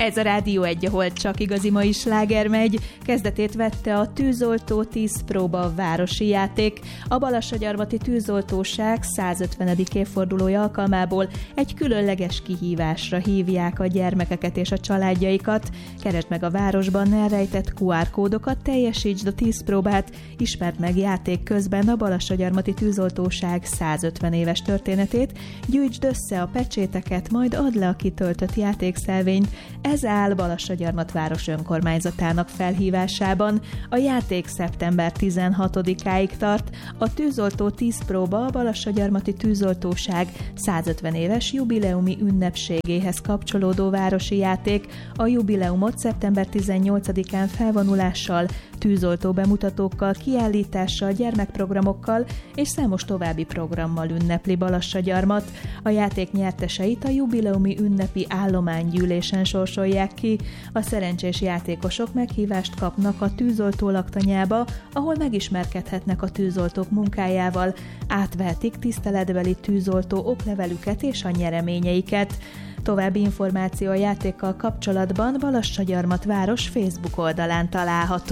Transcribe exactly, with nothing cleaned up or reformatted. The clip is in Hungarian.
Ez a Rádió Egy, ahol csak igazi mai sláger megy. Kezdetét vette a Tűzoltó tíz próba városi játék. A Balassagyarmati Tűzoltóság százötvenedik évfordulója alkalmából egy különleges kihívásra hívják a gyermekeket és a családjaikat. Keresd meg a városban elrejtett kú er kódokat, teljesítsd a tíz próbát, ismerd meg játék közben a Balassagyarmati Tűzoltóság százötven éves történetét, gyűjtsd össze a pecséteket, majd add le a kitöltött játékszelvényt. Ez áll Balassagyarmat város önkormányzatának felhívásában. A játék szeptember tizenhatodikáig tart. A Tűzoltó tíz próba a Balassagyarmati Tűzoltóság százötven éves jubileumi ünnepségéhez kapcsolódó városi játék. A jubileumot szeptember tizennyolcadikán felvonulással, tűzoltó bemutatókkal, kiállítással, gyermekprogramokkal és számos további programmal ünnepli Balassagyarmat. A játék nyerteseit a jubileumi ünnepi állománygyűlésen sorsolják ki. A szerencsés játékosok meghívást kapnak a tűzoltó laktanyába, ahol megismerkedhetnek a tűzoltók munkájával, átvehetik tiszteletbeli tűzoltó oklevelüket és a nyereményeiket. További információ a játékkal kapcsolatban Balassagyarmat város Facebook oldalán található.